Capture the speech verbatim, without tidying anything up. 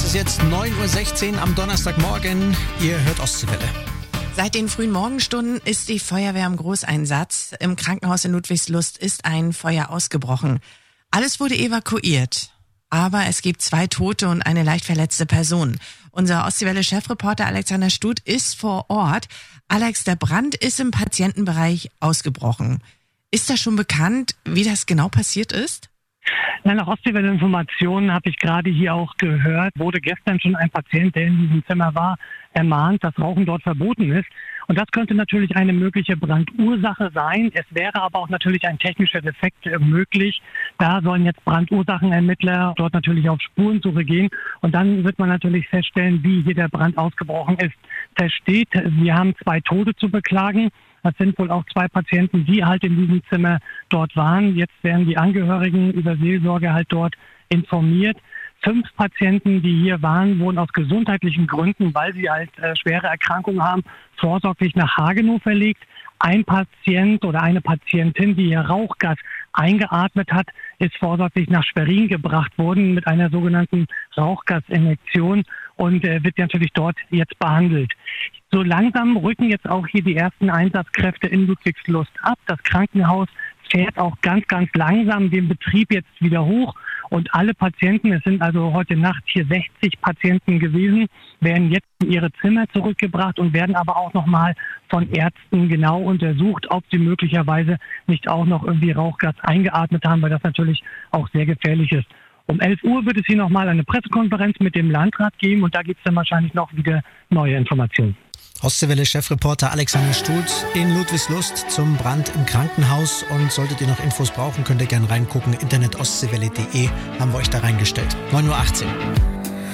ist jetzt neun Uhr sechzehn am Donnerstagmorgen. Ihr hört Ostseewelle. Seit den frühen Morgenstunden ist die Feuerwehr im Großeinsatz. Im Krankenhaus in Ludwigslust ist ein Feuer ausgebrochen. Alles wurde evakuiert. Aber es gibt zwei Tote und eine leicht verletzte Person. Unser Ostseewelle-Chefreporter Alexander Stut ist vor Ort. Alex, der Brand ist im Patientenbereich ausgebrochen. Ist das schon bekannt, wie das genau passiert ist? Na, nach Ostseewelle-Informationen habe ich gerade hier auch gehört, wurde gestern schon ein Patient, der in diesem Zimmer war, ermahnt, dass Rauchen dort verboten ist. Und das könnte natürlich eine mögliche Brandursache sein. Es wäre aber auch natürlich ein technischer Defekt möglich. Da sollen jetzt Brandursachenermittler dort natürlich auf Spurensuche gehen. Und dann wird man natürlich feststellen, wie hier der Brand ausgebrochen ist. Fest steht, wir haben zwei Tote zu beklagen. Das sind wohl auch zwei Patienten, die halt in diesem Zimmer dort waren. Jetzt werden die Angehörigen über Seelsorge halt dort informiert. Fünf Patienten, die hier waren, wurden aus gesundheitlichen Gründen, weil sie halt äh, schwere Erkrankungen haben, vorsorglich nach Hagenow verlegt. Ein Patient oder eine Patientin, die hier Rauchgas eingeatmet hat, ist vorsorglich nach Schwerin gebracht worden mit einer sogenannten Rauchgasinjektion und äh, wird natürlich dort jetzt behandelt. So langsam rücken jetzt auch hier die ersten Einsatzkräfte in Ludwigslust ab. Das Krankenhaus fährt auch ganz, ganz langsam den Betrieb jetzt wieder hoch. Und alle Patienten, es sind also heute Nacht hier sechzig Patienten gewesen, werden jetzt in ihre Zimmer zurückgebracht und werden aber auch nochmal von Ärzten genau untersucht, ob sie möglicherweise nicht auch noch irgendwie Rauchgas eingeatmet haben, weil das natürlich auch sehr gefährlich ist. Um elf Uhr wird es hier nochmal eine Pressekonferenz mit dem Landrat geben und da gibt es dann wahrscheinlich noch wieder neue Informationen. Ostseewelle-Chefreporter Alexander Stut in Ludwigslust zum Brand im Krankenhaus. Und solltet ihr noch Infos brauchen, könnt ihr gerne reingucken. Internet ostseewelle punkt de haben wir euch da reingestellt. neun Uhr achtzehn.